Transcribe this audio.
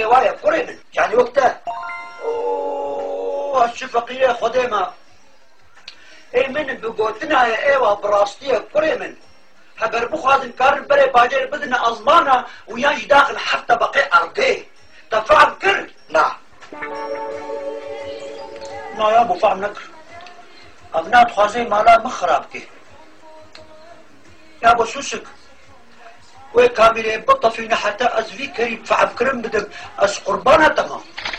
وايا كوري من يعني وقتها هالشفقية خديمة اي من بقوتنا يا ايوه براستية كوري من هبر بخواد كار بري باجر بدنا ازمانا وياش داخل حتى بقي ارقي تفعل كر نعم يا ابو فهم نكر ابنات خوازي مالا مخرابكي يا ابو سوسك وي كاملين بطة فينا حتى ازفي كريم فعب كرم بدك اس قربانها تمام